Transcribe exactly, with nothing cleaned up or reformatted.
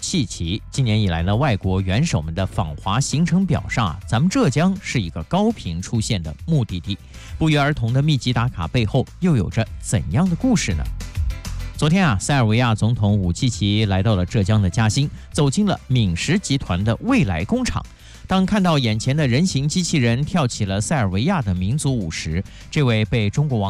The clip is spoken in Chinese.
气旗。今年以来呢，外国元首们的访华行程表上啊，咱们浙江是一个高频出现的目的地。不约而同的密集打卡背后，又有着怎样的故事呢？昨天啊，塞尔维亚总统武契奇来到了浙江的嘉兴，走进了敏实集团的未来工厂。当看到眼前的人形机器人跳起了塞尔维亚的民族舞时，这位被中国网